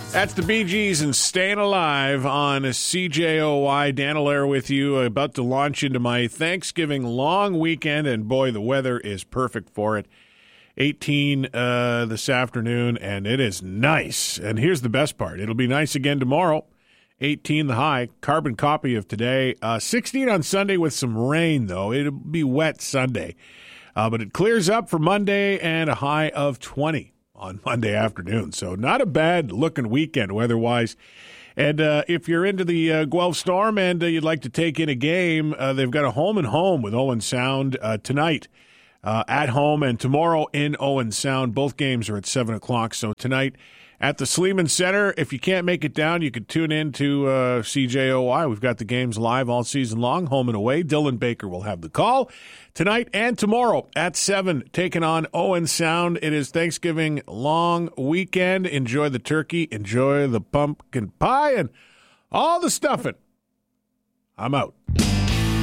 That's the Bee Gees and Staying Alive on CJOY. Dan Allaire with you, about to launch into my Thanksgiving long weekend, and boy, the weather is perfect for it. 18 this afternoon, and it is nice. And here's the best part. It'll be nice again tomorrow. 18 the high, carbon copy of today. 16 on Sunday with some rain, though. It'll be wet Sunday. But it clears up for Monday, and a high of 20 on Monday afternoon. So not a bad-looking weekend weather-wise. And if you're into the Guelph Storm and you'd like to take in a game, they've got a home-and-home with Owen Sound tonight at home, and tomorrow in Owen Sound. Both games are at 7 o'clock. So tonight at the Sleeman Center, if you can't make it down, you can tune in to CJOY. We've got the games live all season long, home and away. Dylan Baker will have the call tonight and tomorrow at 7, taking on Owen Sound. It is Thanksgiving long weekend. Enjoy the turkey, enjoy the pumpkin pie, and all the stuffing. I'm out.